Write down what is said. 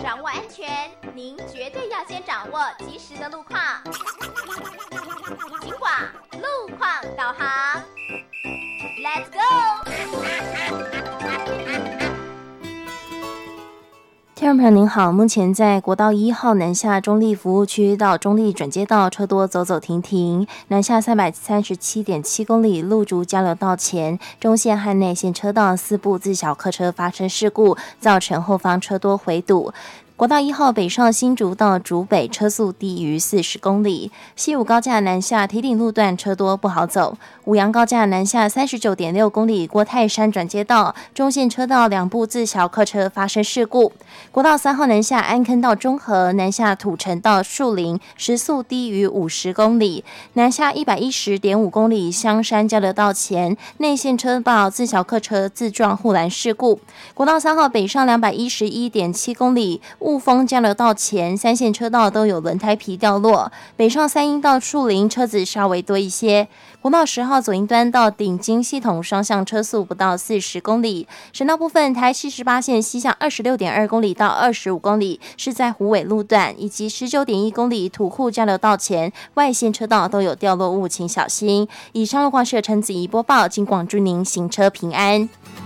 掌握安全，您绝对要先掌握及时的路况。警广路况导航 ，Let's go！ 听众朋友您好，目前在国道1号南下中立服务区到中立转接道车多走走停停，南下337.7公里路竹交流道前中线和内线车道4部自小客车发生事故，造成后方车多回堵。国道1号北上新竹到竹北车速低于40公里，西武高架南下堤顶路段车多不好走，五杨高架南下39.6公里郭泰山转接道中线车道2部自小客车发生事故。国道3号南下安坑到中和，南下土城到树林时速低于50公里，南下110.5公里香山交流道前内线车道自小客车自撞护栏事故。国道3号北上211.7公里雾峰交流道前3线车道都有轮胎皮掉落，北上三鶯到树林车子稍微多一些。国道10号左营端到顶金系统双向车速不到40公里，省道部分台78线西向26.2公里到25公里是在虎尾路段，以及19.1公里土库交流道前外线车道都有掉落物，请小心。以上路况是陈子怡播报，警广祝您行车平安。